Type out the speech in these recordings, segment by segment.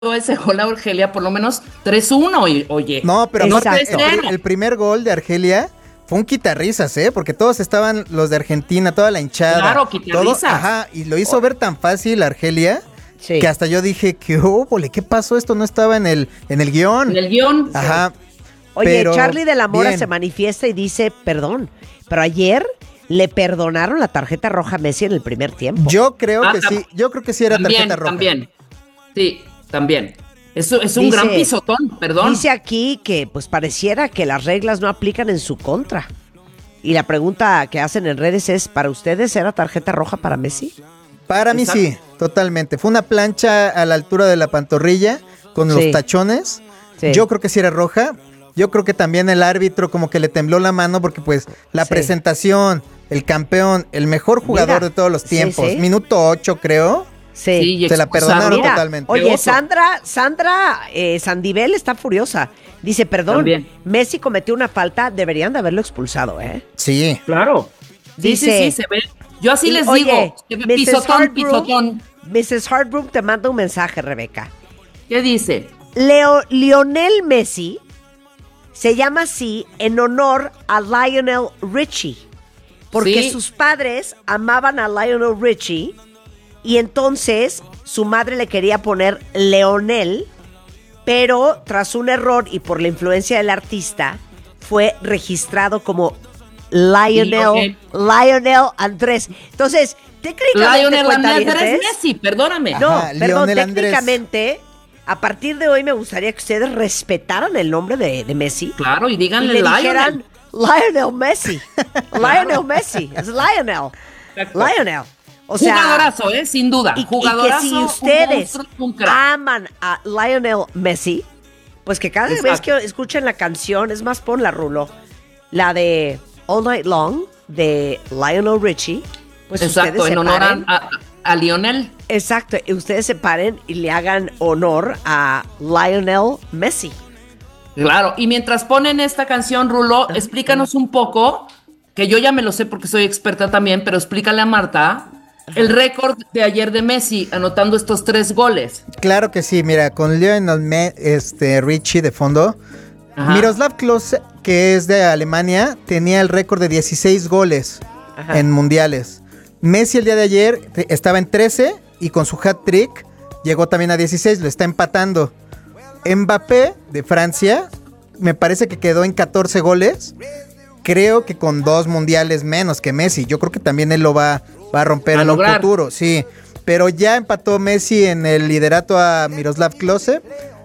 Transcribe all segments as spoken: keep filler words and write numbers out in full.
ese gol a Argelia por lo menos tres uno, oye. No, pero no aparte, el, el primer gol de Argelia fue un quitarrisas, ¿eh? Porque todos estaban, los de Argentina, toda la hinchada. Claro, quitarrisas. Todo, ajá, y lo hizo ver tan fácil Argelia, Sí. que hasta yo dije, ¿qué óvole? ¿Qué pasó? Esto no estaba en el, en el guión. En el guión. Ajá. Oye, pero Charlie de la Mora bien. se manifiesta y dice, perdón, pero ayer le perdonaron la tarjeta roja a Messi en el primer tiempo. Yo creo Ah, que sí, yo creo que sí era también, tarjeta roja. También, sí, también. Eso es un Dice- gran pisotón, perdón. Dice aquí que pues pareciera que las reglas no aplican en su contra. Y la pregunta que hacen en redes es, ¿para ustedes era tarjeta roja para Messi? Para mí Exacto. sí, totalmente. Fue una plancha a la altura de la pantorrilla con Sí. los tachones. Sí. Yo creo que sí era roja. Yo creo que también el árbitro como que le tembló la mano porque pues la Sí. presentación, el campeón, el mejor jugador Mira, de todos los sí, tiempos, sí. minuto ocho creo. Sí. Sí, y Se la expulsaron. perdonaron Mira, totalmente. oye, Qué oso. Sandra, Sandra eh, Sandivel está furiosa. Dice, perdón, También. Messi cometió una falta, deberían de haberlo expulsado, ¿eh? Sí. Claro. Sí, Dice- sí, sí, se ve. Yo así Y, les oye, digo. se ve missus Pisotón, Hardbrook- pisotón. missus Hardbrook te manda un mensaje, Rebeca. ¿Qué dice? Leo, Lionel Messi se llama así en honor a Lionel Richie, porque Sí. sus padres amaban a Lionel Richie y entonces su madre le quería poner Leonel, pero tras un error y por la influencia del artista fue registrado como Lionel, Lionel Andrés. Entonces, técnicamente, Lionel Andrés cuentavientes, Messi, perdóname. no, Ajá, perdón, Lionel Andrés. técnicamente, a partir de hoy me gustaría que ustedes respetaran el nombre de, de Messi Claro, y y díganle le Lionel. dijeran Lionel Messi. Lionel Messi, es Lionel. Exacto. Lionel. O sea, Jugadorazo, ¿eh? Sin duda. y, y Jugadorazo. que si un ustedes monstruo, un crack. aman a Lionel Messi, pues que cada Exacto. vez que escuchen la canción, es más, ponla, Rulo, la de All Night Long de Lionel Richie, pues Exacto, ustedes se en honor a, paren. a, a Lionel. Exacto, y ustedes se paren y le hagan honor a Lionel Messi. Claro, y mientras ponen esta canción, Rulo, explícanos un poco, que yo ya me lo sé porque soy experta también, pero explícale a Marta el récord de ayer de Messi anotando estos tres goles. Claro que sí, mira, con Lionel Me- este, Richie de fondo. Ajá. Miroslav Klose, que es de Alemania, tenía el récord de dieciséis goles Ajá. en mundiales. Messi el día de ayer te- estaba en trece y con su hat-trick llegó también a dieciséis, lo está empatando. Mbappé de Francia, me parece que quedó en catorce goles. Creo que con dos mundiales menos que Messi. Yo creo que también él lo va, va a romper A en un lograr. futuro, sí. Pero ya empató Messi en el liderato a Miroslav Klose.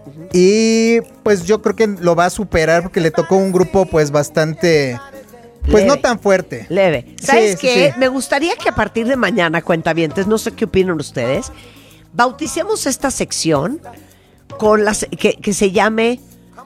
Y pues yo creo que lo va a superar porque le tocó un grupo pues bastante, pues Leve. no tan fuerte. Leve. ¿Sabes Sí, sí, qué? sí. Me gustaría que a partir de mañana, cuentavientes, no sé qué opinan ustedes, bauticemos esta sección con las que, que se llame...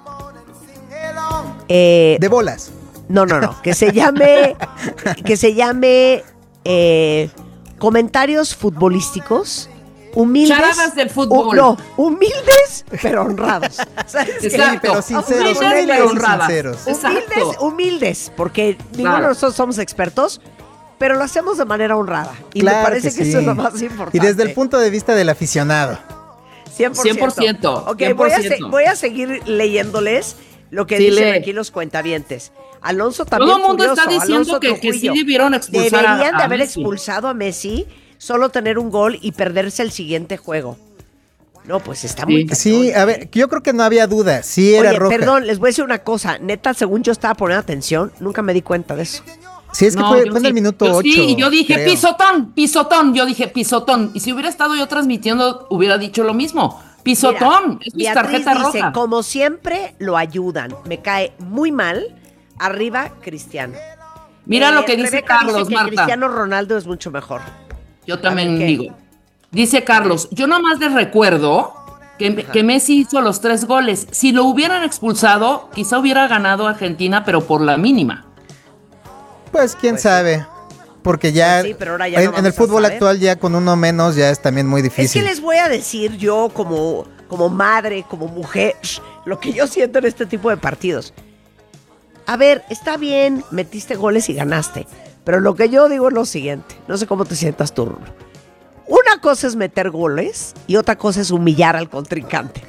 eh, De bolas. No, no, no. Que se llame. Que se llame. eh, comentarios futbolísticos. Humildes. Charadas del fútbol. Uh, no, humildes, pero honrados. ¿Sabes qué? Exacto. pero sinceros, Humildes, humildes pero y honradas. sinceros. Humildes, Exacto. humildes, porque ninguno Claro. de nosotros somos expertos, pero lo hacemos de manera honrada. Y Claro me parece que, sí. eso es lo más importante. Y desde el punto de vista del aficionado. cien por ciento. cien por ciento, Ok, cien por voy a, se- ciento. voy a seguir leyéndoles lo que Sí, dicen lee. aquí los cuentavientes. Alonso también Todo el mundo furioso, está diciendo Alonso que- que Trujillo. sí debieron expulsar a- Deberían de a haber Messi. expulsado a Messi, solo tener un gol y perderse el siguiente juego. No, pues está muy Sí. cañón. Sí, a ver, yo creo que no había duda. Sí era Oye, roja. perdón, les voy a decir una cosa. Neta, según yo estaba poniendo atención, nunca me di cuenta de eso. Sí, es que No, fue, yo fue en sí. el minuto Yo ocho. Sí, y yo dije creo. pisotón, pisotón. Yo dije pisotón. Y si hubiera estado yo transmitiendo, hubiera dicho lo mismo. Pisotón. Mira, es mi Beatriz tarjeta dice, roja. como siempre, lo ayudan. Me cae muy mal. Arriba, Cristiano. Mira Eh, lo que dice Rebeca Carlos, dice que Marta. Cristiano Ronaldo es mucho mejor. Yo A también ver, ¿qué? digo. Dice Carlos, yo nomás les recuerdo que, que Messi hizo los tres goles. Si lo hubieran expulsado, quizá hubiera ganado Argentina, pero por la mínima. Pues quién Pues sí. sabe. Porque ya, Pues sí, pero ahora ya en, no en el vamos a fútbol saber. actual ya con uno menos ya es también muy Es difícil. que les voy a decir yo como, como madre, como mujer, lo que yo siento en este tipo de partidos. A ver, está bien, metiste goles y ganaste. Pero lo que yo digo es lo siguiente. No sé cómo te sientas tú, Rulo. Una cosa es meter goles y otra cosa es humillar al contrincante.